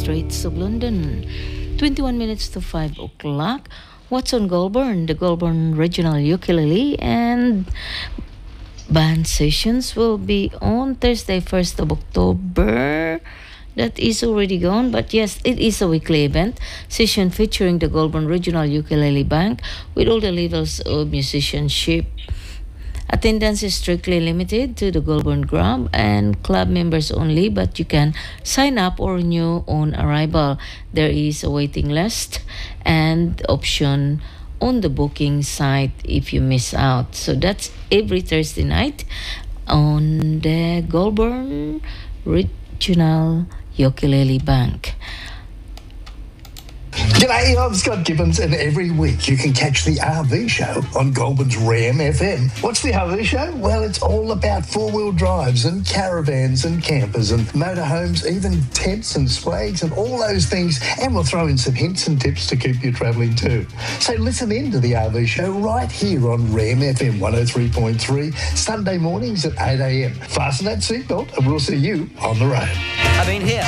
streets of London. 21 minutes to 5 o'clock. What's on Goulburn? The Goulburn Regional Ukulele and band sessions will be on Thursday, 1st of October. That is already gone, but yes, it is a weekly event session featuring the Goulburn Regional Ukulele Band with all the levels of musicianship. Attendance is strictly limited to the Goulburn Grub and club members only, but you can sign up or renew on arrival. There is a waiting list and option on the booking site if you miss out. So that's every Thursday night on the Goulburn Regional Ukulele Bank. G'day, I'm Scott Gibbons, and every week you can catch the RV show on Goulburn's RAM FM. What's the RV show? Well, it's all about four-wheel drives and caravans and campers and motorhomes, even tents and swags and all those things. And we'll throw in some hints and tips to keep you travelling too. So listen in to the RV show right here on RAM FM 103.3, Sunday mornings at 8 a.m. Fasten that seatbelt and we'll see you on the road. I've been here.